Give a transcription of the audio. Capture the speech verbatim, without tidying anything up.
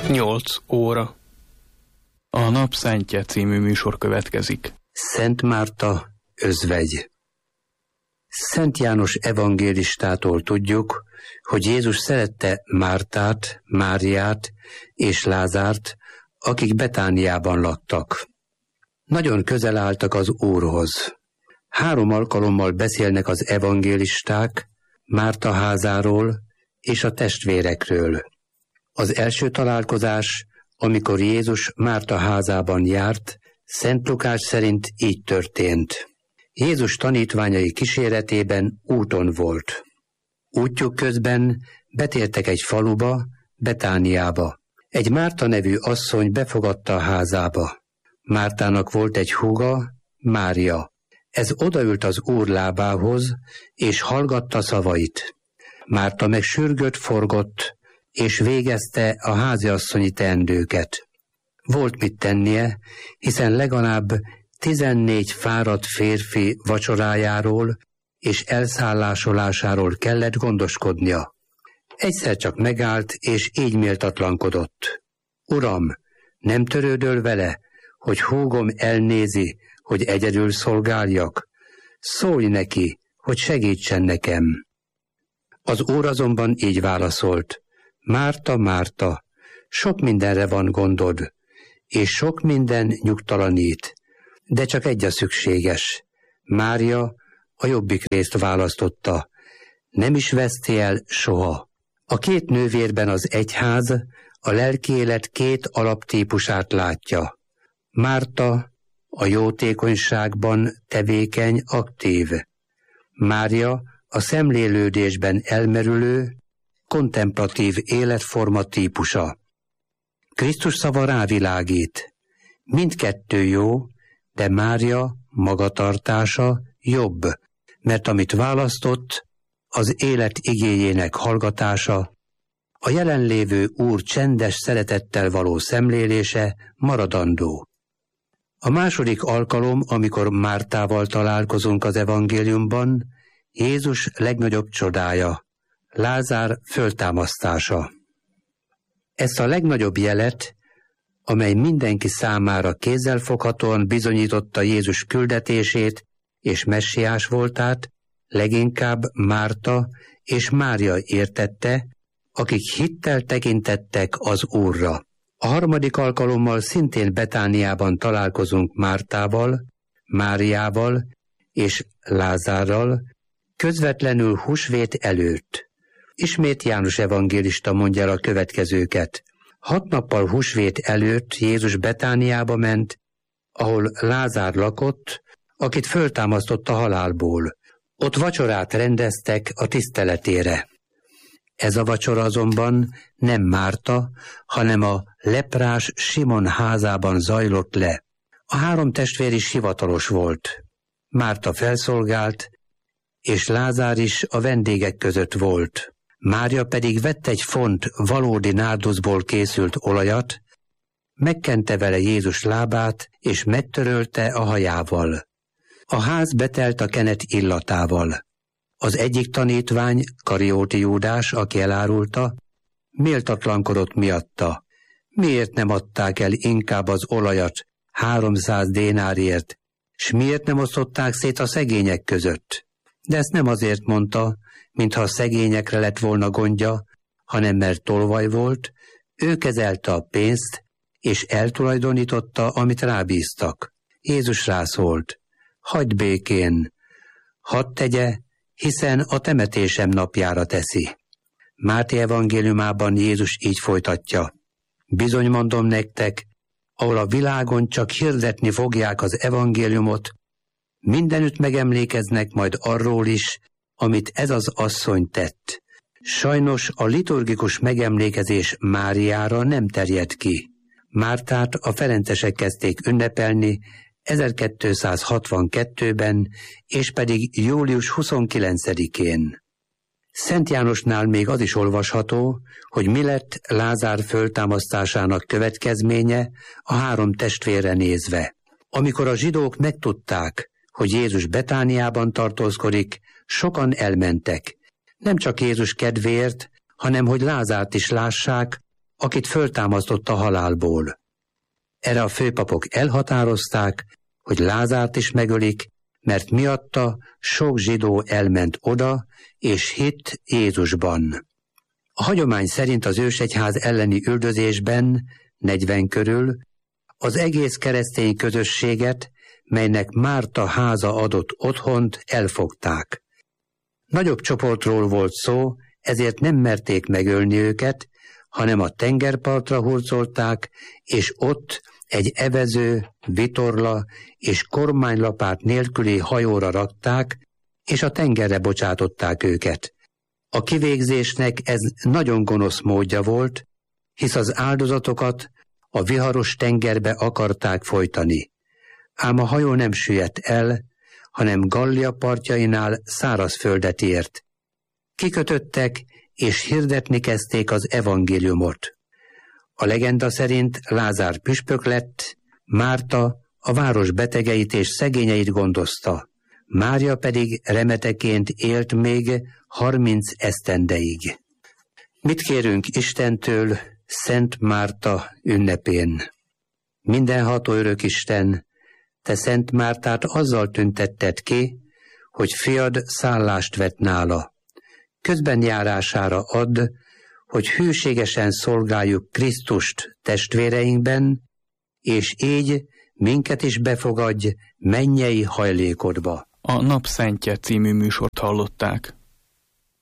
nyolc óra. A Nap Szentje című műsor következik. Szent Márta, özvegy. Szent János evangélistától tudjuk, hogy Jézus szerette Mártát, Máriát és Lázárt, akik Betániában laktak. Nagyon közel álltak az Úrhoz. Három alkalommal beszélnek az evangélisták Márta házáról és a testvérekről. Az első találkozás, amikor Jézus Márta házában járt, Szent Lukás szerint így történt. Jézus tanítványai kíséretében úton volt. Útjuk közben betértek egy faluba, Betániába. Egy Márta nevű asszony befogadta a házába. Mártának volt egy húga, Mária. Ez odaült az Úr lábához, és hallgatta szavait. Márta meg sürgött, forgott, és végezte a háziasszonyi teendőket. Volt mit tennie, hiszen legalább tizennégy fáradt férfi vacsorájáról és elszállásolásáról kellett gondoskodnia. Egyszer csak megállt, és így méltatlankodott. Uram, nem törődöl vele, hogy húgom elnézi, hogy egyedül szolgáljak? Szólj neki, hogy segítsen nekem. Az Úr azonban így válaszolt. Márta, Márta, sok mindenre van gondod, és sok minden nyugtalanít, de csak egy a szükséges. Mária a jobbik részt választotta, nem is veszti el soha. A két nővérben az egyház a lelki élet két alaptípusát látja. Márta a jótékonyságban tevékeny, aktív. Mária a szemlélődésben elmerülő, kontemplatív életforma típusa. Krisztus szava rávilágít. Mindkettő jó, de Mária magatartása jobb, mert amit választott, az élet igéjének hallgatása, a jelenlévő Úr csendes szeretettel való szemlélése maradandó. A második alkalom, amikor Mártával találkozunk az evangéliumban, Jézus legnagyobb csodája, Lázár föltámasztása. Ezt a legnagyobb jelet, amely mindenki számára kézzelfoghatóan bizonyította Jézus küldetését és messiás voltát, leginkább Márta és Mária értette, akik hittel tekintettek az Úrra. A harmadik alkalommal szintén Betániában találkozunk Mártával, Máriával és Lázárral, közvetlenül húsvét előtt. Ismét János evangélista mondja el a következőket. Hat nappal húsvét előtt Jézus Betániába ment, ahol Lázár lakott, akit föltámasztott a halálból. Ott vacsorát rendeztek a tiszteletére. Ez a vacsora azonban nem Márta, hanem a leprás Simon házában zajlott le. A három testvér is hivatalos volt. Márta felszolgált, és Lázár is a vendégek között volt. Mária pedig vett egy font valódi nárduszból készült olajat, megkente vele Jézus lábát, és megtörölte a hajával. A ház betelt a kenet illatával. Az egyik tanítvány, Karióti Júdás, aki elárulta, méltatlankodott miatta. Miért nem adták el inkább az olajat háromszáz dénárért, s miért nem osztották szét a szegények között? De ezt nem azért mondta, mintha a szegényekre lett volna gondja, hanem mert tolvaj volt, ő kezelte a pénzt, és eltulajdonította, amit rábíztak. Jézus rászólt, hagyd békén, hadd tegye, hiszen a temetésem napjára teszi. Máté evangéliumában Jézus így folytatja. Bizony mondom nektek, ahol a világon csak hirdetni fogják az evangéliumot, mindenütt megemlékeznek majd arról is, amit ez az asszony tett. Sajnos a liturgikus megemlékezés Máriára nem terjed ki. Mártát a ferencesek kezdték ünnepelni ezerkétszázhatvankettőben, és pedig július huszonkilencedikén. Szent Jánosnál még az is olvasható, hogy mi lett Lázár föltámasztásának következménye a három testvérre nézve. Amikor a zsidók megtudták, hogy Jézus Betániában tartózkodik, sokan elmentek. Nem csak Jézus kedvéért, hanem hogy Lázárt is lássák, akit föltámasztott a halálból. Erre a főpapok elhatározták, hogy Lázárt is megölik, mert miatta sok zsidó elment oda, és hitt Jézusban. A hagyomány szerint az ősegyház elleni üldözésben, negyven körül, az egész keresztény közösséget, melynek Márta háza adott otthont, elfogták. Nagyobb csoportról volt szó, ezért nem merték megölni őket, hanem a tengerpartra hurcolták, és ott egy evező, vitorla és kormánylapát nélküli hajóra rakták, és a tengerre bocsátották őket. A kivégzésnek ez nagyon gonosz módja volt, hisz az áldozatokat a viharos tengerbe akarták folytani. Ám a hajó nem süllyedt el, hanem Gallia partjainál szárazföldet ért. Kikötöttek, és hirdetni kezdték az evangéliumot. A legenda szerint Lázár püspök lett, Márta a város betegeit és szegényeit gondozta, Mária pedig remeteként élt még harminc esztendeig. Mit kérünk Istentől Szent Márta ünnepén? Mindenható örök Isten, te Szent Mártát azzal tüntetted ki, hogy fiad szállást vett nála. Közben járására add, hogy hűségesen szolgáljuk Krisztust testvéreinkben, és így minket is befogadj mennyei hajlékodba. A Napszentje című műsort hallották.